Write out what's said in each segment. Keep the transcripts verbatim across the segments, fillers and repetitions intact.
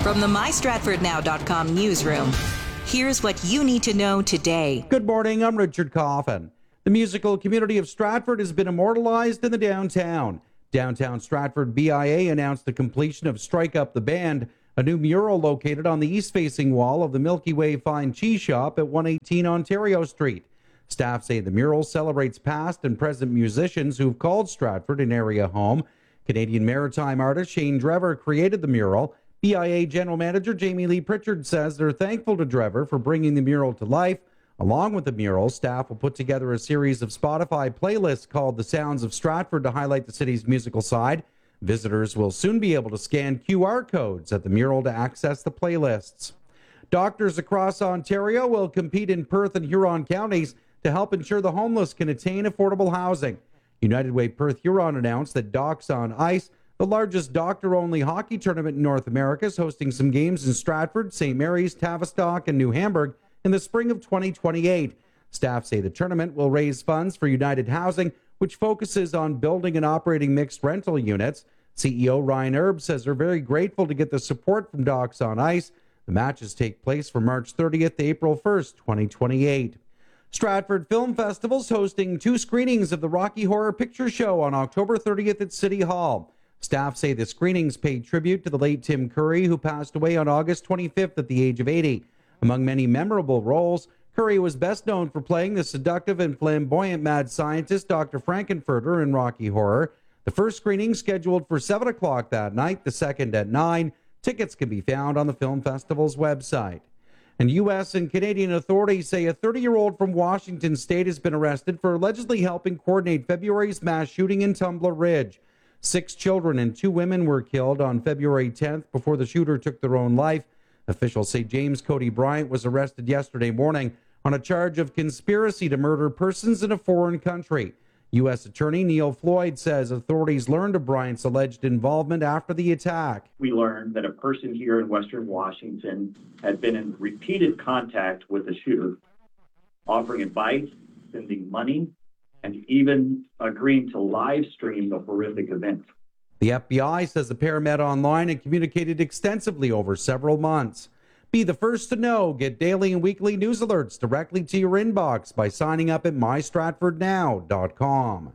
From the my stratford now dot com newsroom, here's what you need to know today. Good morning, I'm Richard Coffin. The musical community of Stratford has been immortalized in the downtown. Downtown Stratford B I A announced the completion of Strike Up the Band, a new mural located on the east-facing wall of the Milky Way Fine Cheese Shop at one eighteen Ontario Street. Staff say the mural celebrates past and present musicians who've called Stratford an area home. Canadian maritime artist Shane Drever created the mural. B I A General Manager Jamie Lee Pritchard says they're thankful to Drever for bringing the mural to life. Along with the mural, staff will put together a series of Spotify playlists called The Sounds of Stratford to highlight the city's musical side. Visitors will soon be able to scan Q R codes at the mural to access the playlists. Doctors across Ontario will compete in Perth and Huron counties to help ensure the homeless can attain affordable housing. United Way Perth Huron announced that Docs on Ice, the largest doctor-only hockey tournament in North America, is hosting some games in Stratford, Saint Mary's, Tavistock, and New Hamburg in the spring of twenty twenty-eight. Staff say the tournament will raise funds for United Housing, which focuses on building and operating mixed rental units. C E O Ryan Erb says they're very grateful to get the support from Docs on Ice. The matches take place from March thirtieth to April first, twenty twenty-eight. Stratford Film Festival is hosting two screenings of the Rocky Horror Picture Show on October thirtieth at City Hall. Staff say the screenings pay tribute to the late Tim Curry, who passed away on August twenty-fifth at the age of eighty. Among many memorable roles, Curry was best known for playing the seductive and flamboyant mad scientist Doctor Frankenfurter in Rocky Horror. The first screening scheduled for seven o'clock that night, the second at nine. Tickets can be found on the film festival's website. And U S and Canadian authorities say a thirty-year-old from Washington state has been arrested for allegedly helping coordinate February's mass shooting in Tumbler Ridge. Six children and two women were killed on February tenth before the shooter took their own life. Officials say James Cody Bryant was arrested yesterday morning on a charge of conspiracy to murder persons in a foreign country. U S Attorney Neil Floyd says authorities learned of Bryant's alleged involvement after the attack. We learned that a person here in Western Washington had been in repeated contact with the shooter, offering advice, sending money, and even agreeing to live stream the horrific event. The F B I says the pair met online and communicated extensively over several months. Be the first to know. Get daily and weekly news alerts directly to your inbox by signing up at my stratford now dot com.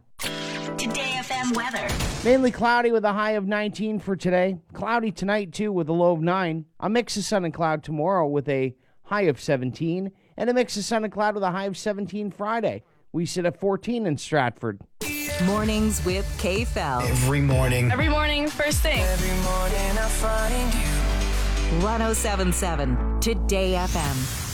Today F M weather. Mainly cloudy with a high of nineteen for today. Cloudy tonight, too, with a low of nine. A mix of sun and cloud tomorrow with a high of seventeen. And a mix of sun and cloud with a high of seventeen Friday. We sit at fourteen in Stratford. Mornings with K-Fel. Every morning. Every morning, first thing. Every morning I find you. one oh seven point seven Today F M.